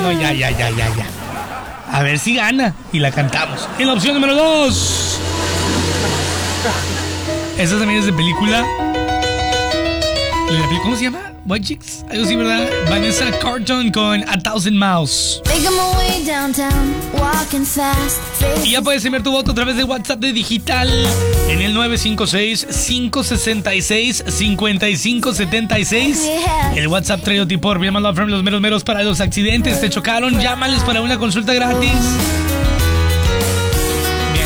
no, ya. A ver si gana y la cantamos. En la opción número 2. Esta también es de película. ¿Cómo se llama? White Chicks. Algo así, ¿verdad? Vanessa Carlton con A Thousand Miles. Y ya puedes enviar tu voto a través de WhatsApp de Digital en el 956-566-5576. El WhatsApp traído por Bien Malo From, los meros para los accidentes. ¿Te chocaron? Llámales para una consulta gratis. Bien.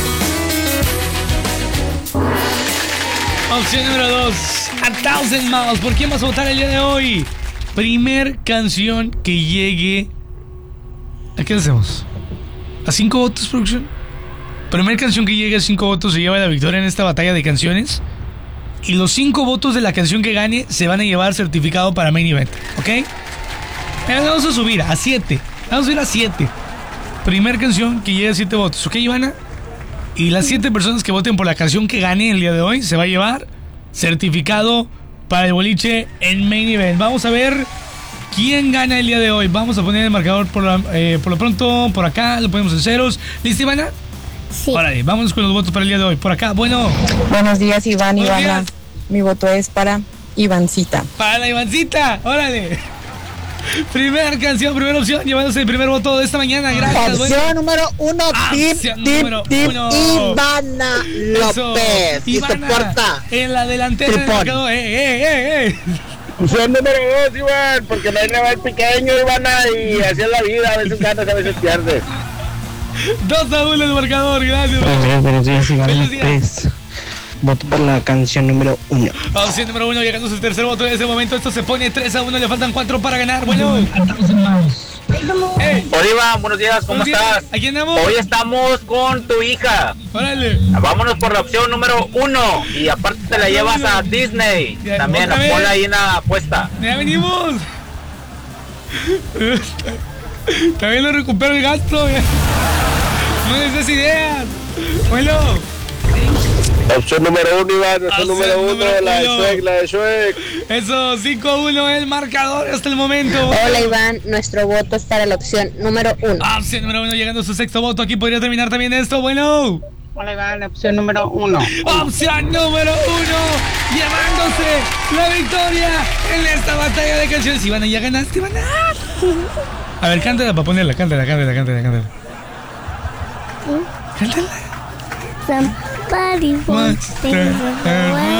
Opción número 2. A Thousand Miles. ¿Por quién vas a votar el día de hoy? Primer canción que llegue. ¿A qué hacemos? ¿A 5 votos, producción? Primer canción que llegue a 5 votos se lleva la victoria en esta batalla de canciones. Y los 5 votos de la canción que gane se van a llevar certificado para Main Event. ¿Ok? Vamos a subir a 7. Vamos a subir a 7. Primer canción que llegue a 7 votos. ¿Ok, Ivana? Y las 7 personas que voten por la canción que gane el día de hoy se va a llevar certificado para el boliche en Main Event. Vamos a ver quién gana el día de hoy. Vamos a poner el marcador por lo pronto. Por acá lo ponemos en ceros. ¿Listo, Ivana? Sí. Órale, vámonos con los votos para el día de hoy. Por acá, bueno. Buenos días, Iván. Buenos Ivana. días. Mi voto es para Ivancita. Para la Ivancita, órale. Primera opción, llevándose el primer voto de esta mañana. Gracias. Opción número 1, Opción número uno. Ivana Eso. López. Y se Ivana, porta. en la delantera del Tripón. marcador. Opción número 2, Iván, porque no hay rival pequeño, Ivana, y así es la vida, a veces ganas, a veces pierdes. 2-1 el marcador, gracias. Buenos días, Iván Buenos días. López. Voto por la canción número 1. Opción número 1, llegando a su tercer voto en ese momento. Esto se pone 3-1, le faltan 4 para ganar. Bueno. Hey. Hola Iván, buenos días, ¿cómo Buenos días. estás? ¿Aquí andamos? Hoy estamos con tu hija. Órale. Vámonos por la opción número 1 y aparte te la llevas a Disney. Ya, También, otra vez. ponla ahí en la apuesta. Ya venimos. También lo recupero el gasto. No les des ideas. Bueno. Opción número 1, Iván, opción número 1, la de uno. Shrek, la de Shrek. Eso, 5-1 el marcador hasta el momento. Hola, Iván. Nuestro voto es para la opción número 1. Opción número 1, llegando a su sexto voto. Aquí podría terminar también esto. Bueno. Hola, Iván. Opción número 1. Opción número 1, llevándose la victoria en esta batalla de canciones. Ivana, ya ganaste, Ivana. A ver, cántala para ponerla, cántala. Cántala. Somebody wants things in the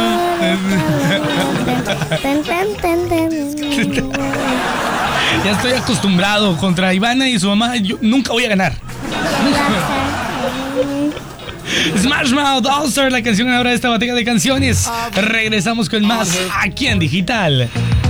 world. Ya estoy acostumbrado contra Ivana y su mamá. Yo nunca voy a ganar. Smash Mouth All Star, la canción ahora de esta batalla de canciones. Regresamos con más aquí en Digital.